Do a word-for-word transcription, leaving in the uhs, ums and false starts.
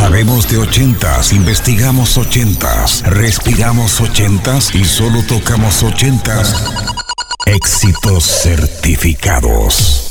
Sabemos de ochentas, investigamos ochentas, respiramos ochentas y solo tocamos ochentas. Éxitos certificados.